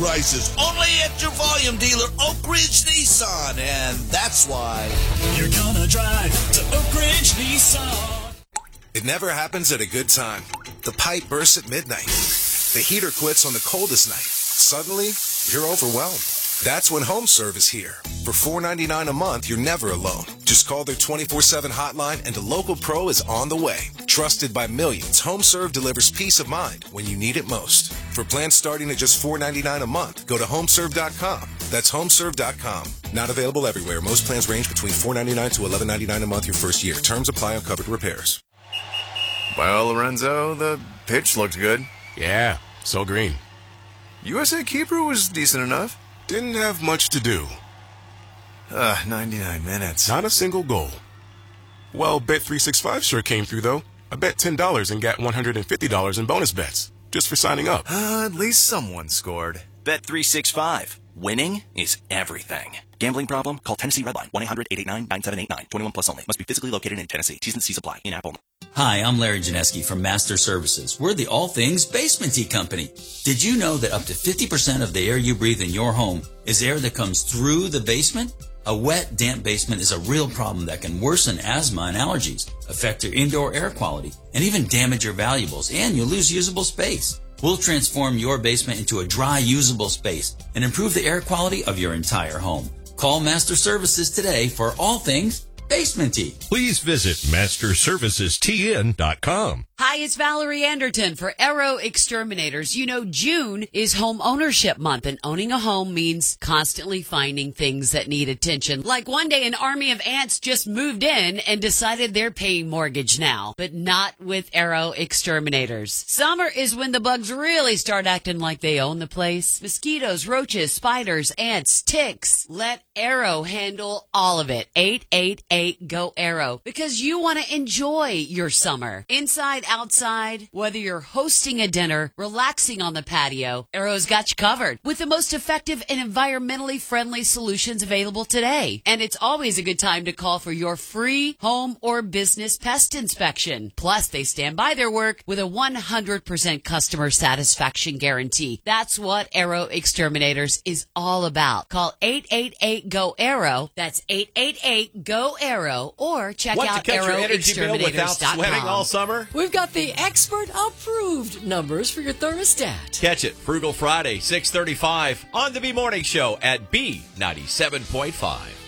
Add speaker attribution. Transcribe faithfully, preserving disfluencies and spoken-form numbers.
Speaker 1: prices. Only at your volume dealer, Oak Ridge Nissan. And that's why
Speaker 2: you're gonna drive to Oak Ridge Nissan.
Speaker 3: It never happens at a good time. The pipe bursts at midnight. The heater quits on the coldest night. Suddenly, you're overwhelmed. That's when HomeServe is here. For four ninety-nine a month, you're never alone. Just call their twenty-four seven hotline and a local pro is on the way. Trusted by millions, HomeServe delivers peace of mind when you need it most. For plans starting at just four ninety-nine a month, go to homeserve dot com. That's homeserve dot com. Not available everywhere. Most plans range between four ninety-nine to eleven ninety-nine a month your first year. Terms apply on covered repairs.
Speaker 4: Well, Lorenzo, the pitch looked good.
Speaker 5: Yeah, so green.
Speaker 4: U S A keeper was decent enough.
Speaker 5: Didn't have much to do.
Speaker 4: Uh, ninety-nine minutes.
Speaker 5: Not a single goal. Well, Bet three sixty-five sure came through, though. I bet ten dollars and got one hundred fifty dollars in bonus bets, just for signing up.
Speaker 4: Uh, at least someone scored.
Speaker 6: Bet three sixty-five. Winning is everything. Gambling problem? Call Tennessee Redline. one eight hundred eight eight nine nine seven eight nine. twenty-one plus only. Must be physically located in Tennessee. T's and C's apply. In-app only.
Speaker 7: Hi, I'm Larry Janeski from Master Services. We're the all things basement tea company. Did you know that up to fifty percent of the air you breathe in your home is air that comes through the basement? A wet, damp basement is a real problem that can worsen asthma and allergies, affect your indoor air quality, and even damage your valuables, and you'll lose usable space. We'll transform your basement into a dry, usable space and improve the air quality of your entire home. Call Master Services today for all things basement tea.
Speaker 8: Please visit master services t n dot com.
Speaker 9: Hi, it's Valerie Anderton for Aero Exterminators. You know, June is home ownership month, and owning a home means constantly finding things that need attention. Like one day an army of ants just moved in and decided they're paying mortgage now, but not with Aero Exterminators. Summer is when the bugs really start acting like they own the place. Mosquitoes, roaches, spiders, ants, ticks. Let Aero handle all of it. eight eight eight, G O, Aero. Because you want to enjoy your summer. Inside, outside, whether you're hosting a dinner, relaxing on the patio, Aero's got you covered with the most effective and environmentally friendly solutions available today. And it's always a good time to call for your free home or business pest inspection. Plus, they stand by their work with a one hundred percent customer satisfaction guarantee. That's what Aero Exterminators is all about. Call eight eight eight, G O, Aero. That's eight eight eight, G O, Aero. Or check
Speaker 10: Want
Speaker 9: out
Speaker 10: to cut your
Speaker 9: aero
Speaker 10: energy bill without
Speaker 9: exterminators dot com.
Speaker 10: sweating all summer?
Speaker 11: We've got the expert-approved numbers for your thermostat.
Speaker 10: Catch it Frugal Friday, six thirty-five on the B Morning Show at B ninety-seven point five.